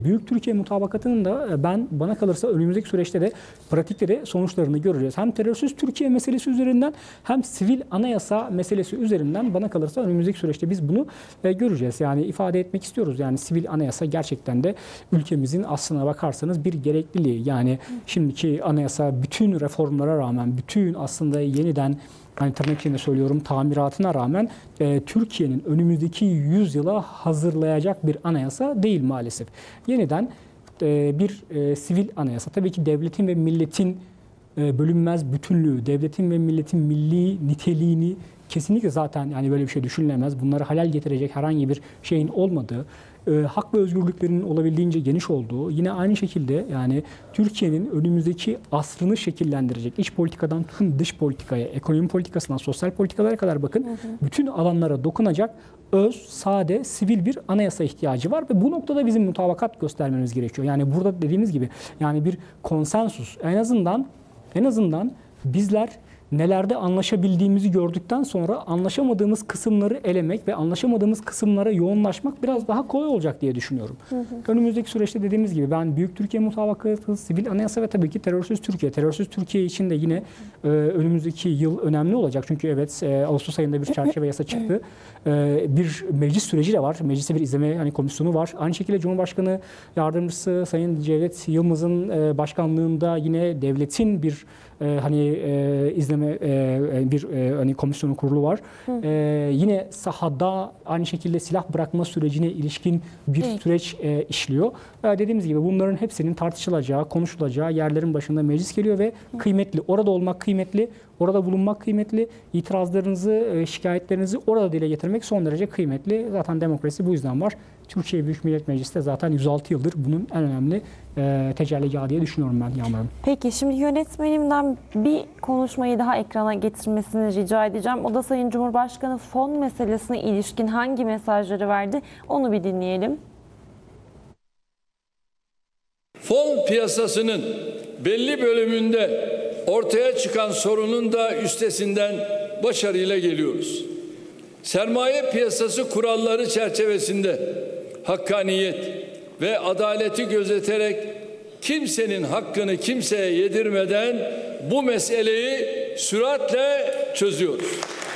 Büyük Türkiye Mutabakatı'nın da bana kalırsa önümüzdeki süreçte de pratikte de sonuçlarını göreceğiz. Hem terörsüz Türkiye meselesi üzerinden hem sivil anayasa meselesi üzerinden bana kalırsa önümüzdeki süreçte biz bunu göreceğiz. Yani ifade etmek istiyoruz. Yani sivil anayasa gerçekten de ülkemizin aslına bakarsanız bir gerekliliği. Yani şimdiki anayasa bütün reformlara rağmen, bütün aslında yeniden hani tırnak içinde söylüyorum tamiratına rağmen Türkiye'nin önümüzdeki 100 yıla hazırlayacak bir anayasa değil maalesef. Yeniden bir sivil anayasa. Tabii ki devletin ve milletin bölünmez bütünlüğü, devletin ve milletin milli niteliğini kesinlikle zaten yani böyle bir şey düşünülemez. Bunlara halel getirecek herhangi bir şeyin olmadığı, hak ve özgürlüklerinin olabildiğince geniş olduğu, yine aynı şekilde yani Türkiye'nin önümüzdeki asrını şekillendirecek iç politikadan tutun dış politikaya, ekonomi politikasından sosyal politikalara kadar bakın bütün alanlara dokunacak öz, sade, sivil bir anayasa ihtiyacı var ve bu noktada bizim mutabakat göstermemiz gerekiyor. Yani burada dediğimiz gibi yani bir konsensus en azından bizler nelerde anlaşabildiğimizi gördükten sonra anlaşamadığımız kısımları elemek ve anlaşamadığımız kısımlara yoğunlaşmak biraz daha kolay olacak diye düşünüyorum. Önümüzdeki süreçte dediğimiz gibi ben Büyük Türkiye Mutabakatı, sivil anayasa ve tabii ki terörsüz Türkiye. Terörsüz Türkiye için de yine önümüzdeki yıl önemli olacak. Çünkü evet Ağustos ayında bir çerçeve yasa çıktı. Bir meclis süreci de var. Mecliste bir izleme komisyonu var. Aynı şekilde Cumhurbaşkanı Yardımcısı Sayın Cevdet Yılmaz'ın başkanlığında yine devletin bir izleme bir komisyonu kurulu var. Yine sahada aynı şekilde silah bırakma sürecine ilişkin bir süreç işliyor. Dediğimiz gibi bunların hepsinin tartışılacağı, konuşulacağı yerlerin başında meclis geliyor ve kıymetli. Orada olmak kıymetli, orada bulunmak kıymetli. İtirazlarınızı, şikayetlerinizi orada dile getirmek son derece kıymetli. Zaten demokrasi bu yüzden var. Türkiye Büyük Millet Meclisi de zaten 106 yıldır bunun en önemli tecelligahı diye düşünüyorum ben Yağmur Hanım. Peki şimdi yönetmenimden bir konuşmayı daha ekrana getirmesini rica edeceğim. O da Sayın Cumhurbaşkanı fon meselesine ilişkin hangi mesajları verdi? Onu bir dinleyelim. Fon piyasasının belli bölümünde ortaya çıkan sorunun da üstesinden başarıyla geliyoruz. Sermaye piyasası kuralları çerçevesinde hakkaniyet ve adaleti gözeterek kimsenin hakkını kimseye yedirmeden bu meseleyi süratle çözüyoruz.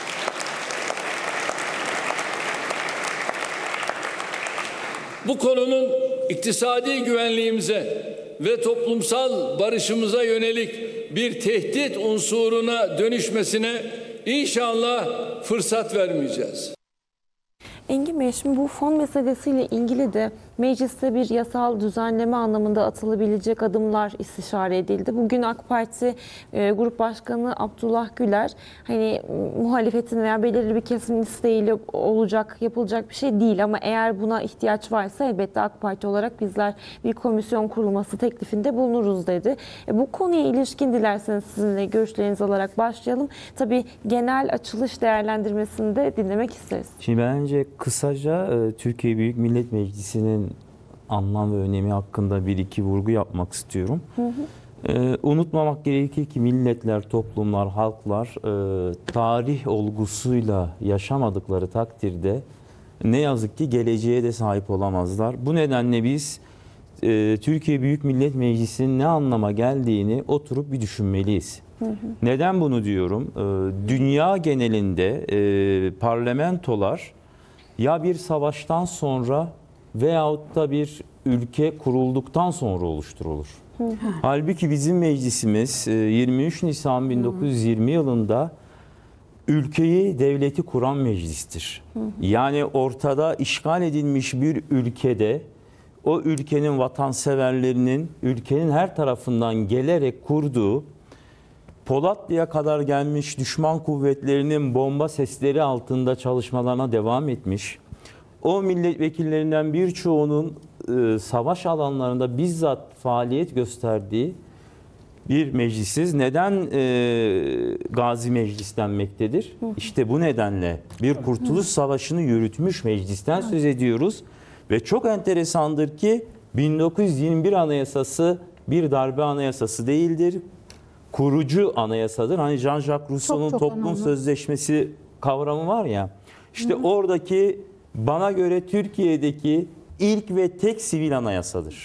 Bu konunun iktisadi güvenliğimize ve toplumsal barışımıza yönelik bir tehdit unsuruna dönüşmesine İnşallah fırsat vermeyeceğiz. Engin Bey, şimdi bu fon meselesiyle ilgili de mecliste bir yasal düzenleme anlamında atılabilecek adımlar istişare edildi. Bugün AK Parti Grup Başkanı Abdullah Güler muhalefetin veya belirli bir kesimin isteğiyle yapılacak bir şey değil ama eğer buna ihtiyaç varsa elbette AK Parti olarak bizler bir komisyon kurulması teklifinde bulunuruz dedi. Bu konuya ilişkin dilerseniz sizinle görüşlerinizi alarak başlayalım. Tabii genel açılış değerlendirmesini de dinlemek isteriz. Şimdi bence kısaca Türkiye Büyük Millet Meclisi'nin anlam ve önemi hakkında bir iki vurgu yapmak istiyorum. Unutmamak gerekir ki milletler, toplumlar, halklar tarih olgusuyla yaşamadıkları takdirde ne yazık ki geleceğe de sahip olamazlar. Bu nedenle biz Türkiye Büyük Millet Meclisi'nin ne anlama geldiğini oturup bir düşünmeliyiz. Neden bunu diyorum? Dünya genelinde parlamentolar ya bir savaştan sonra veyahut da bir ülke kurulduktan sonra oluşturulur. Halbuki bizim meclisimiz 23 Nisan 1920 yılında ülkeyi, devleti kuran meclistir. Yani ortada işgal edilmiş bir ülkede o ülkenin vatanseverlerinin ülkenin her tarafından gelerek kurduğu Polatlı'ya kadar gelmiş düşman kuvvetlerinin bomba sesleri altında çalışmalarına devam etmiş. O milletvekillerinden birçoğunun savaş alanlarında bizzat faaliyet gösterdiği bir meclisiz. Neden Gazi Meclis denmektedir? İşte bu nedenle bir Kurtuluş Savaşı'nı yürütmüş meclisten söz ediyoruz. Ve çok enteresandır ki 1921 Anayasası bir darbe anayasası değildir. Kurucu anayasadır. Hani Jean-Jacques Rousseau'nun toplum sözleşmesi kavramı var ya. İşte oradaki bana göre Türkiye'deki İlk ve tek sivil anayasadır.